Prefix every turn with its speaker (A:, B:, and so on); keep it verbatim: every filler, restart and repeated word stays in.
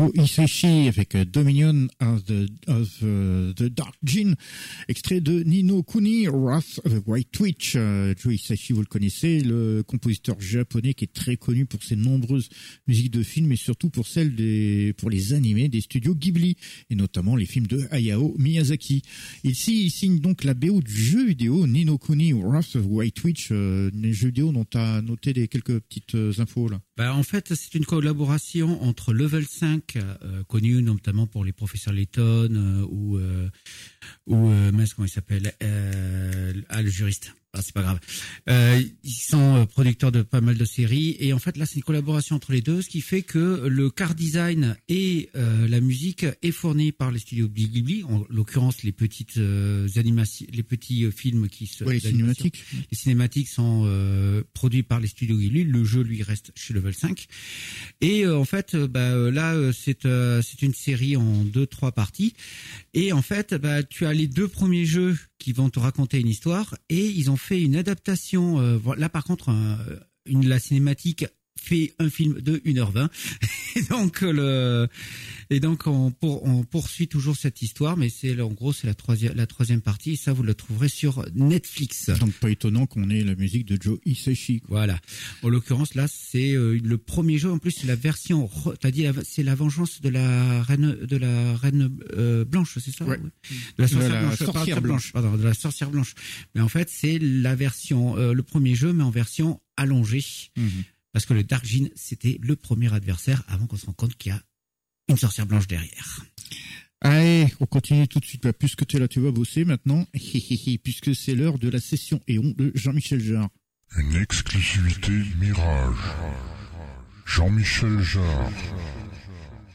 A: Joe Hisaishi avec Dominion of the, of, uh, the Dark Djinn, extrait de Ni no Kuni, Wrath of the White Witch. Euh, Joe Hisaishi, vous le connaissez, le compositeur japonais qui est très connu pour ses nombreuses musiques de films et surtout pour celles des, pour les animés des studios Ghibli et notamment les films de Hayao Miyazaki. Ici, il signe donc la B O du jeu vidéo Ni no Kuni, Wrath of the White Witch, euh, un jeu vidéo dont tu as noté des quelques petites euh, infos là.
B: Bah, en fait, c'est une collaboration entre Level cinq, euh, connu notamment pour les professeurs Layton, euh, ou, euh, ou, euh, mince, comment il s'appelle, euh, ah, le juriste. Ah, c'est pas grave. Euh, ils sont producteurs de pas mal de séries et en fait là c'est une collaboration entre les deux, ce qui fait que le car design et euh, la musique est fourni par les studios Ghibli, en l'occurrence les petites euh, animations, les petits euh, films qui se,
A: ouais, les cinématiques.
B: Les cinématiques sont euh, produits par les studios Ghibli. Le jeu lui reste chez Level cinq et euh, en fait euh, bah là euh, c'est euh, c'est une série en deux trois parties et en fait bah tu as les deux premiers jeux qui vont te raconter une histoire et ils ont fait une adaptation. Euh, là par contre, un, une la cinématique fait un film de une heure vingt. Et donc le et donc on, pour, on poursuit toujours cette histoire, mais c'est en gros c'est la troisième la troisième partie et ça vous le trouverez sur Netflix.
A: Donc pas étonnant qu'on ait la musique de Joe Hisaishi.
B: Voilà. En l'occurrence là c'est euh, le premier jeu. En plus c'est la version. T'as dit la, c'est la vengeance de la reine de la reine euh, blanche, c'est ça?
A: Ouais.
B: De la sorcière,
A: de la
B: blanche,
A: sorcière
B: blanche. Pardon, de la sorcière blanche. Mais en fait c'est la version euh, le premier jeu mais en version allongée. Mm-hmm. Parce que le Dark Djinn, c'était le premier adversaire avant qu'on se rende compte qu'il y a une sorcière blanche derrière.
A: Allez, on continue tout de suite. Bah, puisque tu es là, tu vas bosser maintenant. Puisque c'est l'heure de la session et on de Jean-Michel Jarre.
C: Une exclusivité Mirage. Jean-Michel Jarre.